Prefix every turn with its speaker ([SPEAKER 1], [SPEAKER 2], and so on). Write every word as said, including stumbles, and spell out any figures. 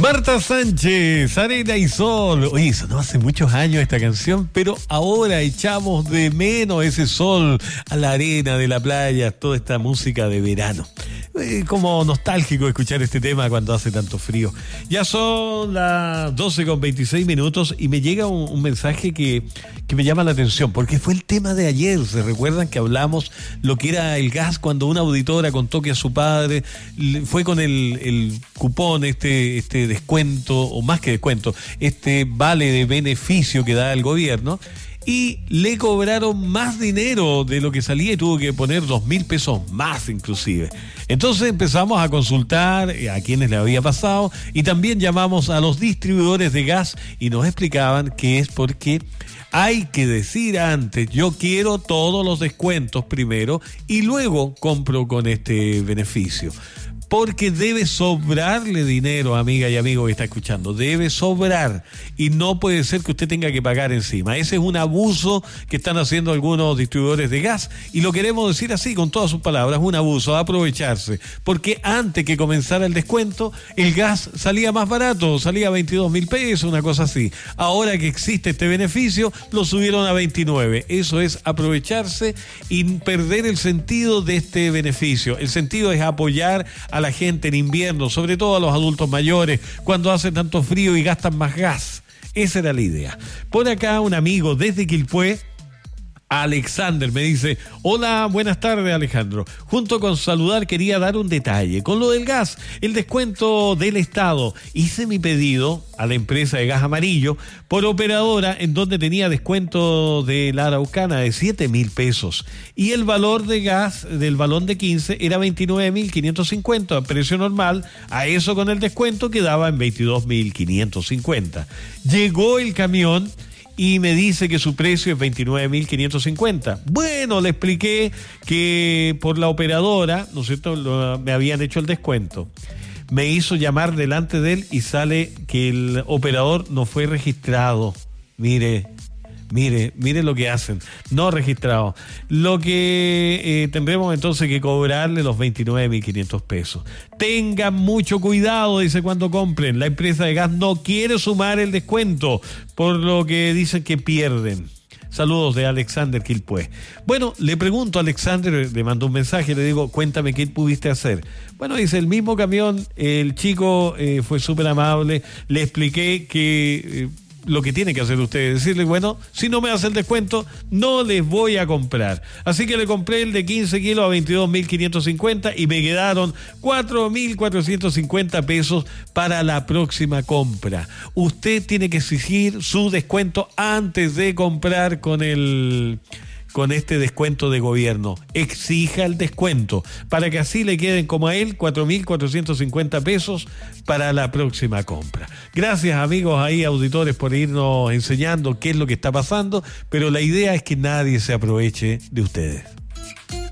[SPEAKER 1] Marta Sánchez, Arena y Sol. Oye, eso no hace muchos años esta canción, pero ahora echamos de menos ese sol a la arena de la playa, toda esta música de verano. Eh, como nostálgico escuchar este tema cuando hace tanto frío. Ya son las doce con veintiséis minutos y me llega un, un mensaje que, que me llama la atención, porque fue el tema de ayer. ¿Se recuerdan que hablamos lo que era el gas cuando una auditora contó que a su padre fue con el, el cupón, este, este descuento, o más que descuento, este vale de beneficio que da el gobierno, y le cobraron más dinero de lo que salía y tuvo que poner dos mil pesos más inclusive? Entonces empezamos a consultar a quienes le había pasado y también llamamos a los distribuidores de gas y nos explicaban que es porque hay que decir antes: yo quiero todos los descuentos primero y luego compro con este beneficio. Porque debe sobrarle dinero, amiga y amigo que está escuchando, debe sobrar, y no puede ser que usted tenga que pagar encima. Ese es un abuso que están haciendo algunos distribuidores de gas, y lo queremos decir así, con todas sus palabras: un abuso, aprovecharse, porque antes que comenzara el descuento, el gas salía más barato, salía a veintidós mil pesos, una cosa así. Ahora que existe este beneficio, lo subieron a veintinueve. Eso es aprovecharse y perder el sentido de este beneficio. El sentido es apoyar a a la gente en invierno, sobre todo a los adultos mayores, cuando hace tanto frío y gastan más gas. Esa era la idea. Por acá un amigo desde Quilpué, Alexander, me dice: hola, buenas tardes, Alejandro. Junto con saludar quería dar un detalle con lo del gas, el descuento del Estado. Hice mi pedido a la empresa de gas amarillo por operadora, en donde tenía descuento de la Araucana de siete mil pesos y el valor de gas del balón de quince era veintinueve mil quinientos cincuenta a precio normal. A eso con el descuento quedaba en veintidós mil quinientos cincuenta. Llegó el camión y me dice que su precio es veintinueve mil quinientos cincuenta. Bueno, le expliqué que por la operadora, ¿no es cierto?, lo, me habían hecho el descuento. Me hizo llamar delante de él y sale que el operador no fue registrado. Mire, mire, mire lo que hacen. No registrado. Lo que eh, tendremos entonces que cobrarle los veintinueve mil quinientos pesos. Tengan mucho cuidado, dice, cuando compren. La empresa de gas no quiere sumar el descuento, por lo que dicen que pierden. Saludos de Alexander Quilpué. Bueno, le pregunto a Alexander, le mando un mensaje, le digo: cuéntame qué pudiste hacer. Bueno, dice: el mismo camión, el chico eh, fue súper amable, le expliqué que Eh, lo que tiene que hacer usted es decirle: bueno, si no me hace el descuento, no les voy a comprar. Así que le compré el de quince kilos a veintidós mil quinientos cincuenta y me quedaron cuatro mil cuatrocientos cincuenta pesos para la próxima compra. Usted tiene que exigir su descuento antes de comprar con el... con este descuento de gobierno. Exija el descuento para que así le queden como a él cuatro mil cuatrocientos cincuenta pesos para la próxima compra. Gracias, amigos ahí, auditores, por irnos enseñando qué es lo que está pasando, pero la idea es que nadie se aproveche de ustedes.